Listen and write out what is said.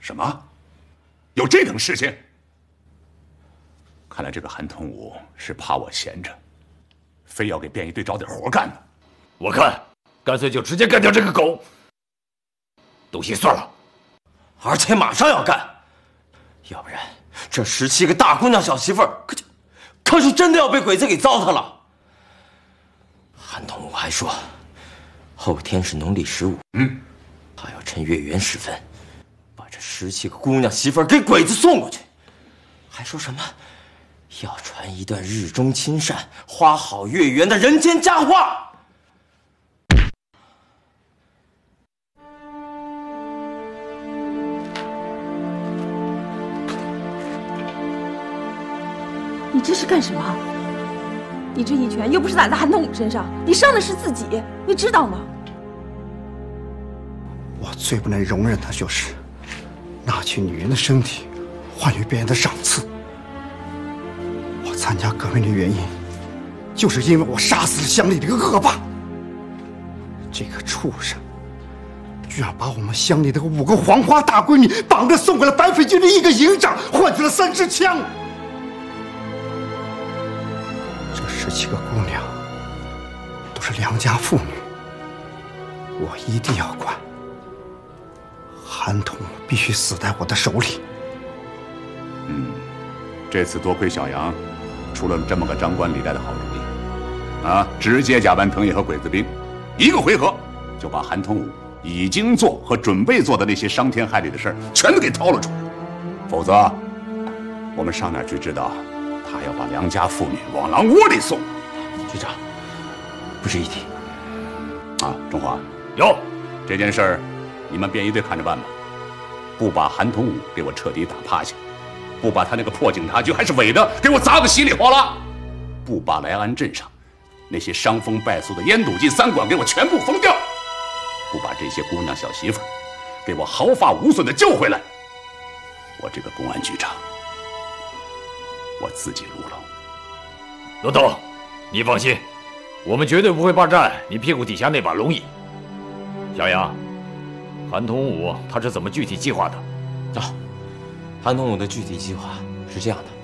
什么？有这等事情？看来这个韩通武是怕我闲着，非要给便衣队找点活干呢。 我看，干脆就直接干掉这个狗。都行算了， 而且马上要干，要不然这17个大姑娘小媳妇儿可是真的要被鬼子给糟蹋了。韩通武还说，后天是农历15，他要趁月圆时分，把这17个姑娘媳妇儿给鬼子送过去，还说什么要传一段日中亲善、花好月圆的人间佳话。 你这是干什么？你这一拳又不是打在韩通武身上，你伤的是自己，你知道吗？ 我最不能容忍的就是拿起女人的身体换取别人的赏赐。我参加革命的原因，就是因为我杀死了乡里这个恶霸。这个畜生居然把我们乡里这个5个黄花大闺女绑着送给了白匪军的1个营长，换取了3支枪。这17个姑娘都是良家妇女，我一定要管。韩通必须死在我的手里。 这次多亏小杨出了这么个张冠李戴的好主意，直接假扮藤野和鬼子兵，1个回合就把韩通武已经做和准备做的那些伤天害理的事儿全都给掏了出来。否则，我们上哪去知道他要把良家妇女往狼窝里送？ 局长，不是一提。 中华， 有这件事儿，你们便衣队看着办吧。不把韩通武给我彻底打趴下，不把他那个破警察局还是伪的给我砸得稀里哗啦，不把莱安镇上那些伤风败俗的烟赌记3馆给我全部封掉，不把这些姑娘小媳妇给我毫发无损的救回来，我这个公安局长我自己撸了。 罗董，你放心，我们绝对不会霸占你屁股底下那把龙椅。小杨，韩通武他是怎么具体计划的？ 韩通武的具体计划是这样的：